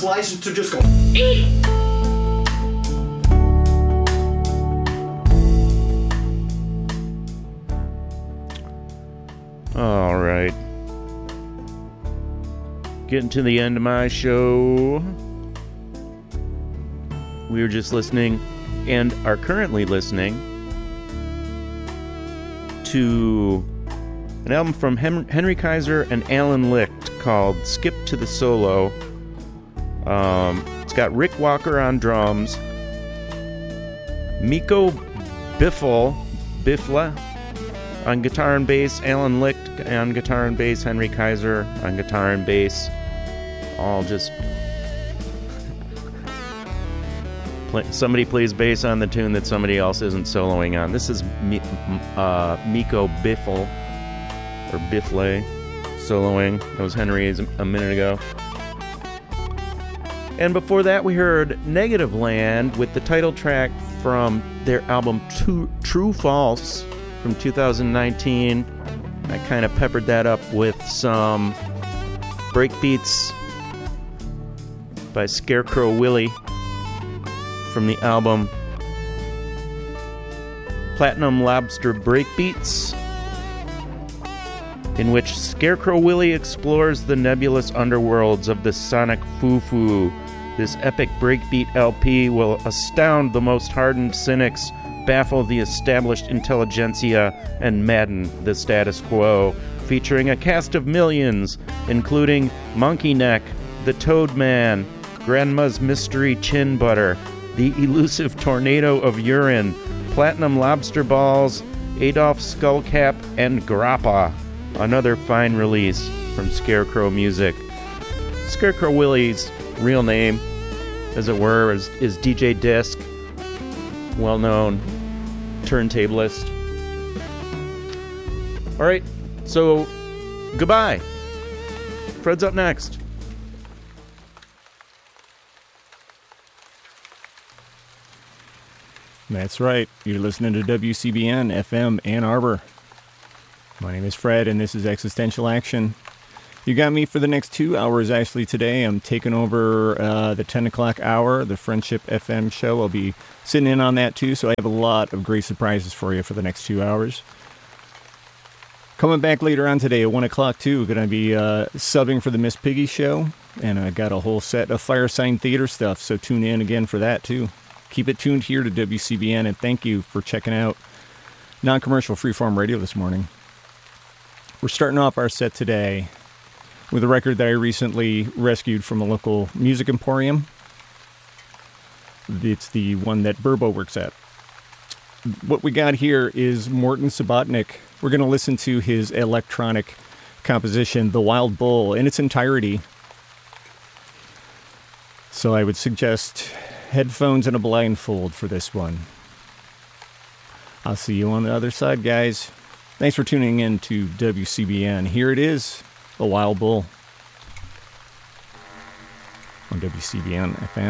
us license to just go. All right. Getting to the end of my show. We were just listening and are currently listening to an album from Henry Kaiser and Alan Licht called Skip to the Solo. It's got Rick Walker on drums, Miko Biffle on guitar and bass, Alan Licht on guitar and bass, Henry Kaiser on guitar and bass. All just... somebody plays bass on the tune that somebody else isn't soloing on. This is Miko Biffle, or Biffle, soloing. That was Henry's a minute ago. And before that, we heard Negative Land with the title track from their album True False from 2019. I kind of peppered that up with some breakbeats by Scarecrow Willie from the album Platinum Lobster Breakbeats, in which Scarecrow Willie explores the nebulous underworlds of the sonic foo-foo. This epic breakbeat LP will astound the most hardened cynics, baffle the established intelligentsia, and madden the status quo, featuring a cast of millions, including Monkey Neck, the Toad Man, Grandma's Mystery Chin Butter, the Elusive Tornado of Urine, Platinum Lobster Balls, Adolf Skullcap, and Grappa. Another fine release from Scarecrow Music. Scarecrow Willie's real name, as it were, is DJ Disc, well-known turntablist. All right, so goodbye. Fred's up next. That's right. You're listening to WCBN FM Ann Arbor. My name is Fred, and this is Existential Action. You got me for the next 2 hours, actually, today. I'm taking over the 10 o'clock hour, the Friendship FM show. I'll be sitting in on that, too, so I have a lot of great surprises for you for the next 2 hours. Coming back later on today at 1 o'clock, too, going to be subbing for the Miss Piggy show, and I got a whole set of Firesign Theater stuff, so tune in again for that, too. Keep it tuned here to WCBN, and thank you for checking out non-commercial freeform radio this morning. We're starting off our set today with a record that I recently rescued from a local music emporium. It's the one that Burbo works at. What we got here is Morton Subotnick. We're going to listen to his electronic composition, The Wild Bull, in its entirety. So I would suggest headphones and a blindfold for this one. I'll see you on the other side, guys. Thanks for tuning in to WCBN. Here it is, The Wild Bull on WCBN FM.